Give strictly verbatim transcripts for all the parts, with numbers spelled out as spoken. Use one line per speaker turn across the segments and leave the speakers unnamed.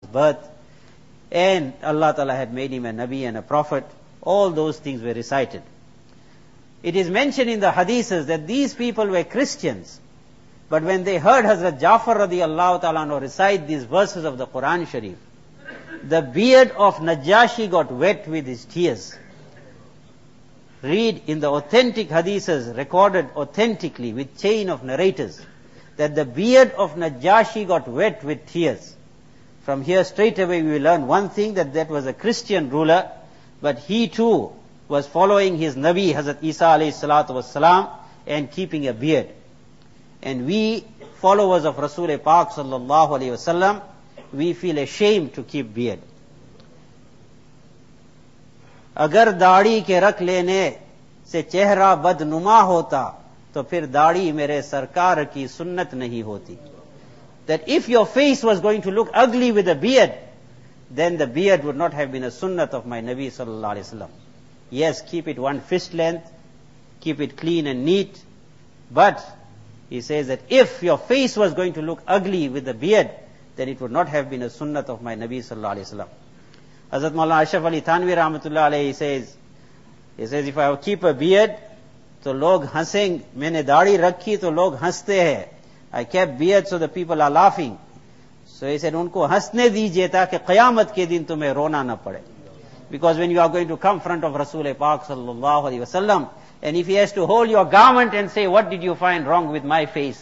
birth, and Allah Ta'ala had made him a Nabi and a Prophet. All those things were recited. It is mentioned in the hadiths that these people were Christians, but when they heard Hazrat Jafar radiallahu ta'ala anhu recite these verses of the Quran Sharif, the beard of Najashi got wet with his tears. Read in the authentic hadiths recorded authentically with chain of narrators that the beard of Najashi got wet with tears. From here straight away we will learn one thing, that that was a Christian ruler, but he too was following his Nabi Hazrat Isa alayhi salatu wassalam and keeping a beard. And we, followers of Rasul Pak sallallahu alayhi wasallam, we feel ashamed to keep beard. अगर दाढ़ी के रख लेने से चेहरा बदनुमा होता तो फिर दाढ़ी मेरे सरकार की सुन्नत नहीं होती. That if your face was going to look ugly with a beard, then the beard would not have been a sunnat of my Nabi sallallahu alaihi wasallam. Yes, keep it one fist length, keep it clean and neat, but he says that if your face was going to look ugly with a beard, then it would not have been a sunnat of my Nabi sallallahu alaihi wasallam. Hazrat Maulana Ashraf Ali Thanvi rahmatullah alayhi says, he says, if I keep a beard, तो लोग हंसेंगे, मैंने दाढ़ी रखी तो लोग हंसते हैं. I kept beard so the people are laughing. So he said, उनको हंसने दीजिए ताकि क़यामत के दिन तुम्हें रोना न पड़े. Because when you are going to come in front of Rasul Pak sallallahu alaihi wasallam, and if he has to hold your garment and say, what did you find wrong with my face?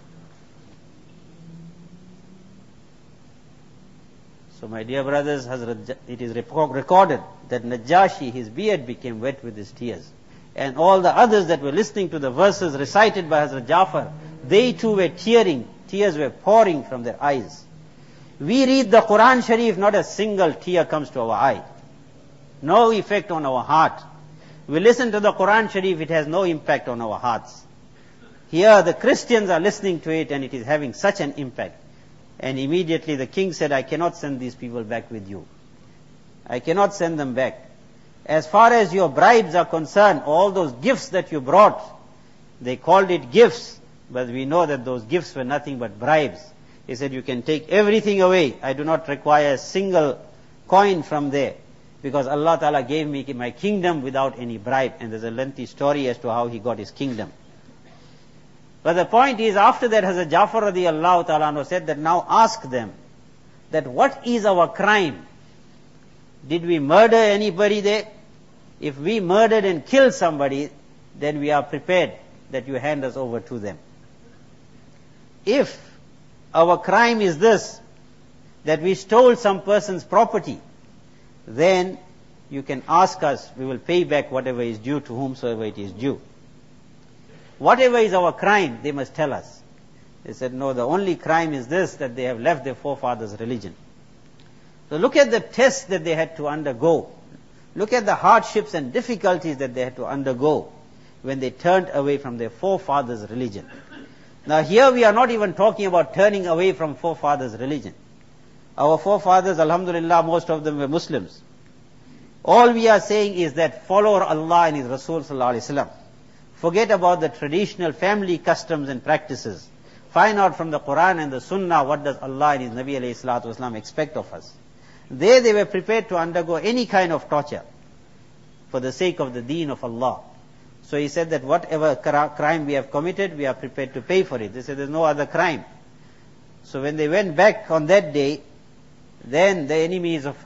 So my dear brothers, Hazrat, it is recorded that Najashi, his beard became wet with his tears. And all the others that were listening to the verses recited by Hazrat Jafar, they too were tearing, tears were pouring from their eyes. We read the Quran Sharif, not a single tear comes to our eye. No effect on our heart. We listen to the Quran Sharif, it has no impact on our hearts. Here the Christians are listening to it and it is having such an impact. And immediately the king said, I cannot send these people back with you. I cannot send them back. As far as your bribes are concerned, all those gifts that you brought, they called it gifts, but we know that those gifts were nothing but bribes. He said, you can take everything away. I do not require a single coin from there, because Allah Ta'ala gave me my kingdom without any bribe. And there's a lengthy story as to how he got his kingdom. But the point is, after that Hazrat Jafar radiallahu ta'ala anhu said that now ask them that what is our crime? Did we murder anybody there? If we murdered and killed somebody, then we are prepared that you hand us over to them. If our crime is this, that we stole some person's property, then you can ask us, we will pay back whatever is due to whomsoever it is due. Whatever is our crime, they must tell us. They said, no, the only crime is this, that they have left their forefathers' religion. So look at the tests that they had to undergo. Look at the hardships and difficulties that they had to undergo when they turned away from their forefathers' religion. Now here we are not even talking about turning away from forefathers' religion. Our forefathers, alhamdulillah, most of them were Muslims. All we are saying is that follow Allah and His Rasul sallallahu alaihi wasallam. Forget about the traditional family customs and practices. Find out from the Quran and the Sunnah what does Allah and His Nabi alayhi salatu wasalam expect of us. There they were prepared to undergo any kind of torture for the sake of the deen of Allah. So he said that whatever crime we have committed, we are prepared to pay for it. They said there's no other crime. So when they went back on that day, then the enemies of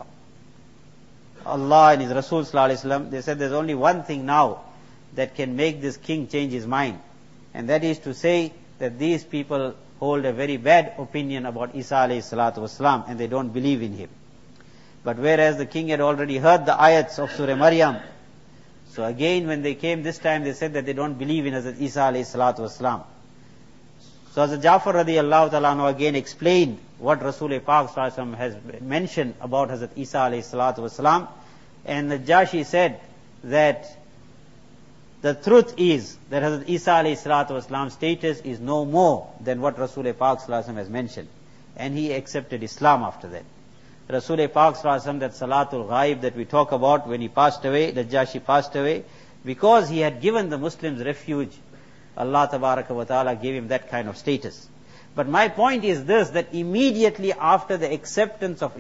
Allah and His Rasul sallallahu alaihi wasallam, they said there's only one thing now that can make this king change his mind. And that is to say that these people hold a very bad opinion about Isa alayhi salatu wasalam and they don't believe in him. But whereas the king had already heard the ayats of Surah Maryam, so again when they came this time they said that they don't believe in Hazrat Isa alayhi salatu wasalam. So Hazrat Jafar radiallahu ta'ala anhu again explained what Rasul Pak sallallahu alaihi wasallam has mentioned about Hazrat Isa alayhi salatu wasalam. And Najashi said that the truth is that Hazrat Isa alayhi salatu wasalam's status is no more than what Rasul Pak sallallahu alaihi wasallam has mentioned. And he accepted Islam after that. Rasul Pak sallallahu alaihi wasallam, that Salatul Ghaib that we talk about, when he passed away, Najashi passed away, because he had given the Muslims refuge, Allah Tabaraka wa Ta'ala gave him that kind of status. But my point is this, that immediately after the acceptance of